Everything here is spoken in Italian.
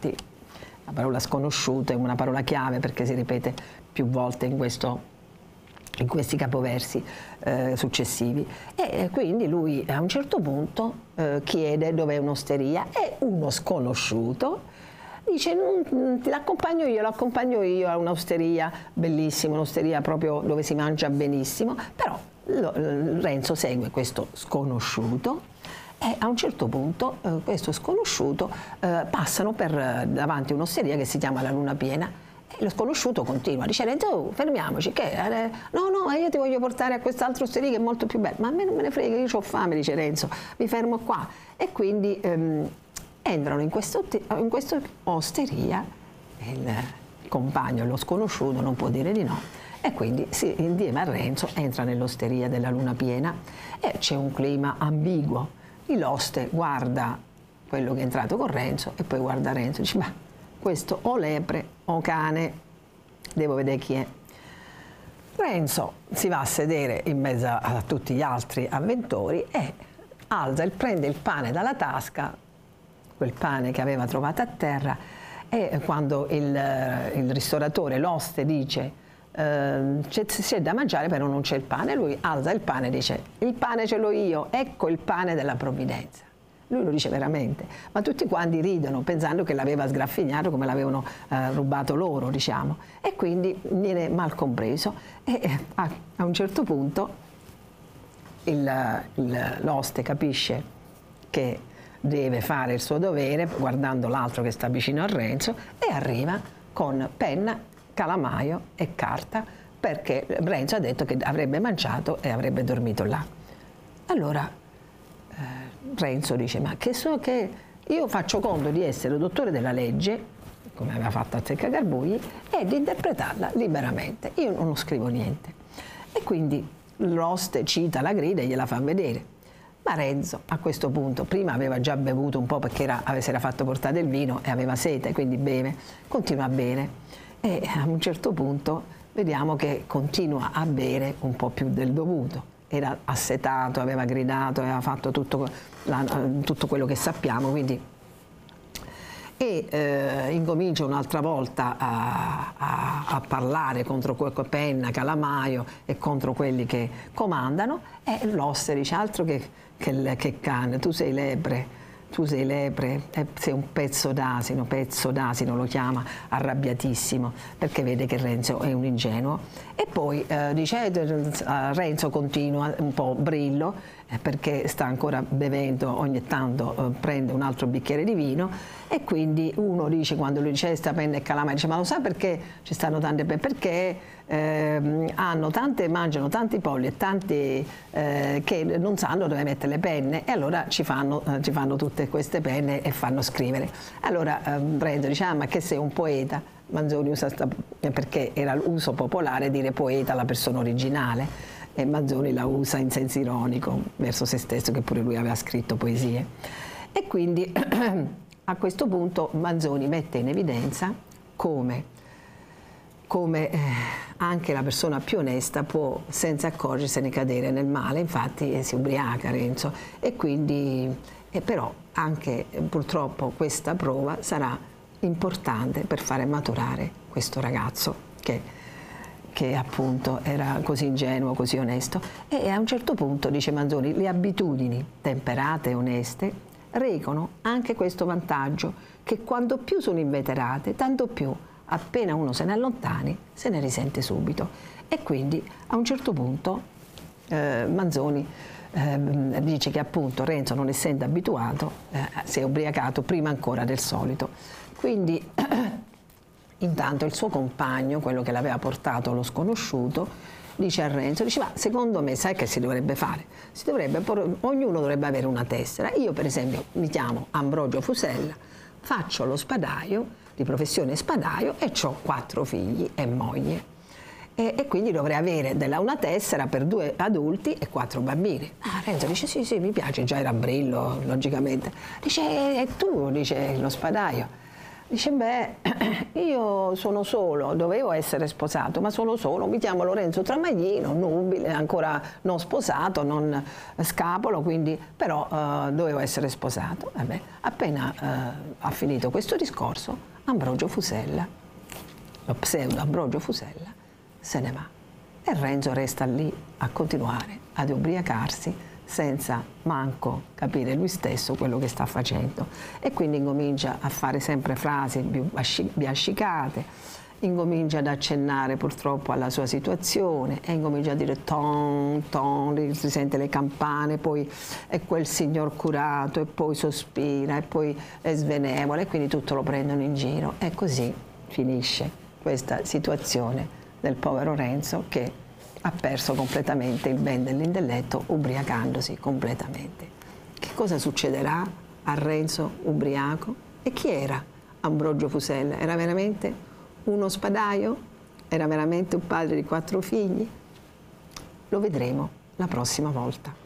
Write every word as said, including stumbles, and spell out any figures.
infatti la parola sconosciuto è una parola chiave perché si ripete più volte in, questo, in questi capoversi eh, successivi. E quindi lui a un certo punto eh, chiede dov'è un'osteria e uno sconosciuto dice ti l'accompagno io, l'accompagno io a un'osteria bellissima, un'osteria proprio dove si mangia benissimo, però Renzo segue questo sconosciuto e a un certo punto eh, questo sconosciuto eh, passano per eh, davanti a un'osteria che si chiama La Luna Piena e lo sconosciuto continua, dice Renzo oh, fermiamoci, che eh, no no io ti voglio portare a quest'altra osteria che è molto più bella, ma a me non me ne frega, io ho fame, dice Renzo, mi fermo qua e quindi ehm, entrano in questa in questa osteria, il compagno, lo sconosciuto non può dire di no e quindi si, insieme a Renzo entra nell'osteria della Luna Piena e c'è un clima ambiguo. L'oste guarda quello che è entrato con Renzo e poi guarda Renzo e dice ma questo o lepre o cane, devo vedere chi è. Renzo si va a sedere in mezzo a tutti gli altri avventori e alza e prende il pane dalla tasca, quel pane che aveva trovato a terra, e quando il, il ristoratore, l'oste, dice Uh, c'è da mangiare però non c'è il pane, lui alza il pane e dice il pane ce l'ho io, ecco il pane della provvidenza. Lui lo dice veramente, ma tutti quanti ridono pensando che l'aveva sgraffignato come l'avevano uh, rubato loro, diciamo, e quindi viene mal compreso e a, a un certo punto l'oste capisce che deve fare il suo dovere guardando l'altro che sta vicino a Renzo e arriva con penna, calamaio e carta perché Renzo ha detto che avrebbe mangiato e avrebbe dormito là. Allora eh, Renzo dice ma che so che io faccio conto di essere dottore della legge, come aveva fatto Azzeccagarbugli, e di interpretarla liberamente, io non scrivo niente. E quindi l'oste cita la grida e gliela fa vedere. Ma Renzo a questo punto, prima aveva già bevuto un po' perché era, si era fatto portare il vino e aveva sete, quindi beve, continua a bere. E a un certo punto vediamo che continua a bere un po' più del dovuto. Era assetato, aveva gridato, aveva fatto tutto, la, tutto quello che sappiamo, quindi e eh, incomincia un'altra volta a, a, a parlare contro Penna, Calamaio e contro quelli che comandano e l'oste dice altro che, che, che cane, tu sei lepre. Tu sei lepre, eh, sei un pezzo d'asino, pezzo d'asino lo chiama, arrabbiatissimo, perché vede che Renzo è un ingenuo. E poi eh, dice, eh, Renzo continua un po' brillo, eh, perché sta ancora bevendo, ogni tanto eh, prende un altro bicchiere di vino, e quindi uno dice, quando lui dice sta penna e calamaio, dice ma lo sa perché ci stanno tante penne? Perché eh, hanno tante, mangiano tanti polli e tanti eh, che non sanno dove mettere le penne e allora ci fanno, eh, ci fanno tutte queste penne e fanno scrivere. Allora eh, Renzo dice ah ma che sei un poeta? Manzoni usa sta, perché era l'uso popolare dire poeta alla persona originale e Manzoni la usa in senso ironico verso se stesso, che pure lui aveva scritto poesie. E quindi a questo punto Manzoni mette in evidenza come, come eh, anche la persona più onesta può senza accorgersene cadere nel male, infatti eh, si ubriaca Renzo e quindi eh, però anche eh, purtroppo questa prova sarà importante per fare maturare questo ragazzo che, che appunto era così ingenuo, così onesto e a un certo punto, dice Manzoni, le abitudini temperate e oneste recano anche questo vantaggio, che quando più sono inveterate, tanto più appena uno se ne allontani se ne risente subito. E quindi a un certo punto eh, Manzoni eh, dice che appunto Renzo, non essendo abituato, eh, si è ubriacato prima ancora del solito. Quindi intanto il suo compagno, quello che l'aveva portato allo sconosciuto, dice a Renzo, dice ma secondo me sai che si dovrebbe fare? Si dovrebbe, ognuno dovrebbe avere una tessera. Io per esempio mi chiamo Ambrogio Fusella, faccio lo spadaio, di professione spadaio e ho quattro figli e moglie. E, e quindi dovrei avere della, una tessera per due adulti e quattro bambini. Ah, Renzo dice sì sì mi piace, già era brillo logicamente. Dice e tu, dice lo spadaio. Dice, beh, io sono solo, dovevo essere sposato, ma sono solo, mi chiamo Lorenzo Tramaglino, nubile, ancora non sposato, non scapolo, quindi, però eh, dovevo essere sposato. Vabbè, appena eh, ha finito questo discorso, Ambrogio Fusella, lo pseudo Ambrogio Fusella, se ne va. E Renzo resta lì a continuare ad ubriacarsi senza manco capire lui stesso quello che sta facendo, e quindi incomincia a fare sempre frasi biascicate, incomincia ad accennare purtroppo alla sua situazione e incomincia a dire ton, ton, si sente le campane, poi è quel signor curato e poi sospira e poi è svenevole e quindi tutto lo prendono in giro, e così finisce questa situazione del povero Renzo, che ha perso completamente il ben dell'intelletto ubriacandosi completamente. Che cosa succederà a Renzo ubriaco? E chi era Ambrogio Fusella? Era veramente uno spadaio? Era veramente un padre di quattro figli? Lo vedremo la prossima volta.